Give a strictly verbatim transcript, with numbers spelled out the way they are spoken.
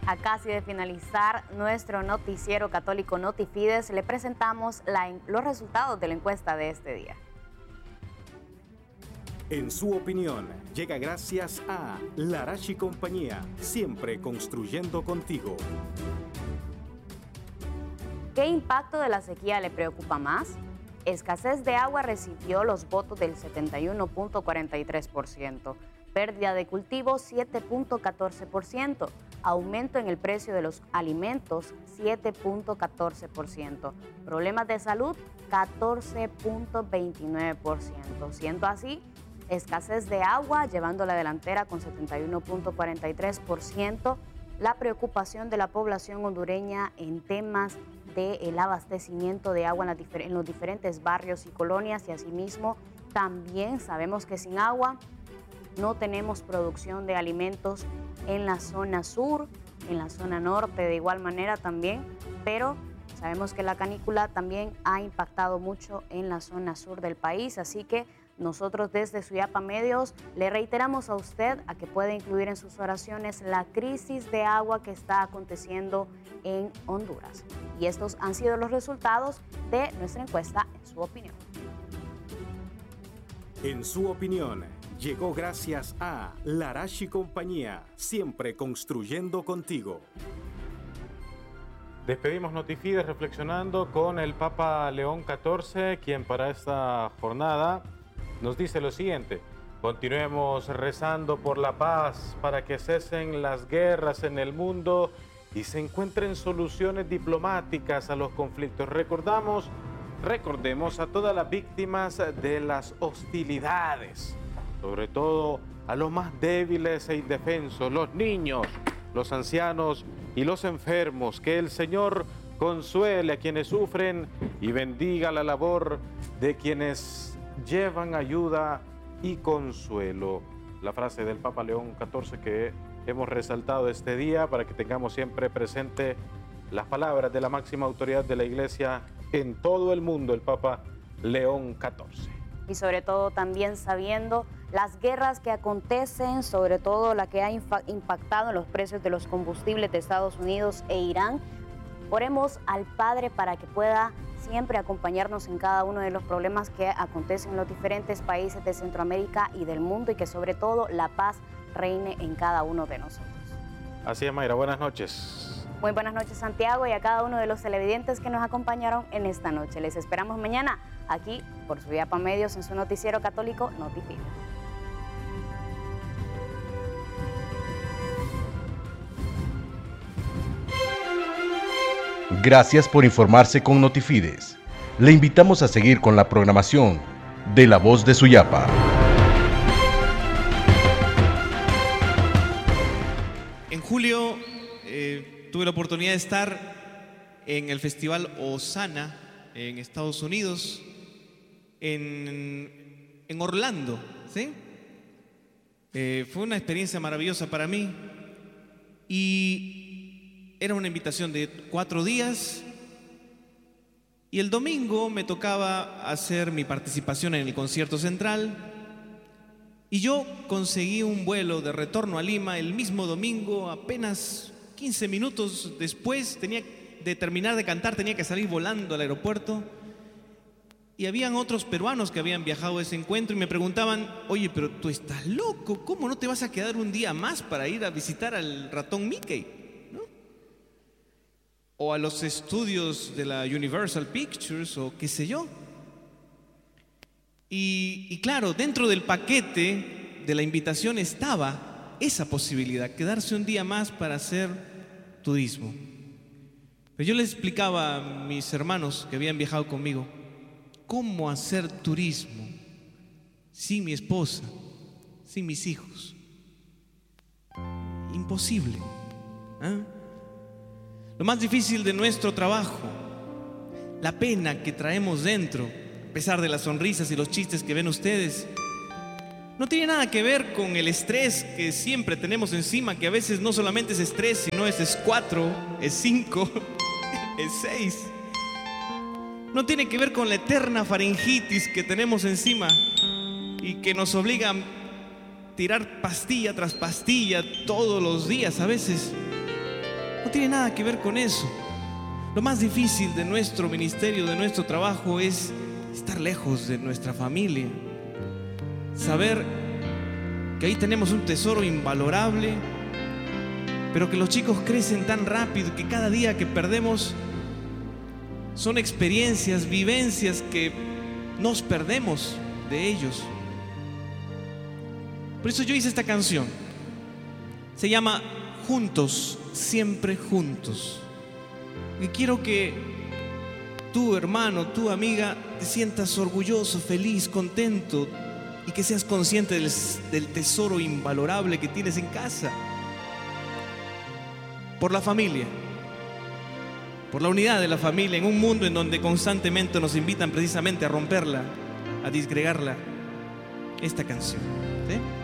A casi de finalizar nuestro noticiero católico Notifides, le presentamos la, los resultados de la encuesta de este día. En su opinión, llega gracias a Larache y Compañía, siempre construyendo contigo. ¿Qué impacto de la sequía le preocupa más? Escasez de agua recibió los votos del setenta y uno punto cuarenta y tres por ciento. Pérdida de cultivos, siete punto catorce por ciento. Aumento en el precio de los alimentos, siete punto catorce por ciento. Problemas de salud, catorce punto veintinueve por ciento. Siendo así, escasez de agua llevando la delantera con setenta y uno punto cuarenta y tres por ciento. La preocupación de la población hondureña en temas del abastecimiento de agua en, la, en los diferentes barrios y colonias, y asimismo también sabemos que sin agua no tenemos producción de alimentos en la zona sur, en la zona norte de igual manera también, pero sabemos que la canícula también ha impactado mucho en la zona sur del país, así que nosotros desde Suyapa Medios le reiteramos a usted a que pueda incluir en sus oraciones la crisis de agua que está aconteciendo en Honduras. Y estos han sido los resultados de nuestra encuesta en su opinión. En su opinión, llegó gracias a Larache y Compañía, siempre construyendo contigo. Despedimos Notifides reflexionando con el Papa León catorce, quien para esta jornada nos dice lo siguiente: continuemos rezando por la paz para que cesen las guerras en el mundo y se encuentren soluciones diplomáticas a los conflictos. Recordamos, recordemos a todas las víctimas de las hostilidades, sobre todo a los más débiles e indefensos, los niños, los ancianos y los enfermos. Que el Señor consuele a quienes sufren y bendiga la labor de quienes llevan ayuda y consuelo. La frase del Papa León catorce que hemos resaltado este día para que tengamos siempre presente las palabras de la máxima autoridad de la Iglesia en todo el mundo, el Papa León catorce. Y sobre todo también sabiendo las guerras que acontecen, sobre todo la que ha impactado en los precios de los combustibles de Estados Unidos e Irán. Oremos al Padre para que pueda siempre acompañarnos en cada uno de los problemas que acontecen en los diferentes países de Centroamérica y del mundo, y que sobre todo la paz reine en cada uno de nosotros. Así es, Mayra, buenas noches. Muy buenas noches, Santiago, y a cada uno de los televidentes que nos acompañaron en esta noche. Les esperamos mañana aquí por Suyapa Medios en su noticiero católico Notifides. Gracias por informarse con Notifides. Le invitamos a seguir con la programación de La Voz de Suyapa. En julio eh, tuve la oportunidad de estar en el Festival Osana en Estados Unidos, en, en Orlando, ¿sí? Eh, fue una experiencia maravillosa para mí y era una invitación de cuatro días y el domingo me tocaba hacer mi participación en el concierto central y yo conseguí un vuelo de retorno a Lima el mismo domingo. Apenas quince minutos después tenía de terminar de cantar, tenía que salir volando al aeropuerto y habían otros peruanos que habían viajado a ese encuentro y me preguntaban: oye, pero tú estás loco, ¿cómo no te vas a quedar un día más para ir a visitar al ratón Mickey? O a los estudios de la Universal Pictures, o qué sé yo. Y, y claro, dentro del paquete de la invitación estaba esa posibilidad, quedarse un día más para hacer turismo. Pero yo les explicaba a mis hermanos que habían viajado conmigo cómo hacer turismo sin mi esposa, sin mis hijos. Imposible. ¿eh? Lo más difícil de nuestro trabajo, la pena que traemos dentro, a pesar de las sonrisas y los chistes que ven ustedes, no tiene nada que ver con el estrés que siempre tenemos encima, que a veces no solamente es estrés, sino es, es cuatro, es cinco, es seis. No tiene que ver con la eterna faringitis que tenemos encima y que nos obliga a tirar pastilla tras pastilla todos los días a veces. No tiene nada que ver con eso. Lo más difícil de nuestro ministerio, de nuestro trabajo, es estar lejos de nuestra familia. Saber que ahí tenemos un tesoro invalorable, pero que los chicos crecen tan rápido que cada día que perdemos son experiencias, vivencias que nos perdemos de ellos. Por eso yo hice esta canción. Se llama Juntos, siempre juntos. Y quiero que tú, hermano, tu amiga, te sientas orgulloso, feliz, contento, y que seas consciente del, del tesoro invalorable que tienes en casa. Por la familia, por la unidad de la familia, en un mundo en donde constantemente nos invitan precisamente a romperla, a disgregarla. Esta canción, ¿sí?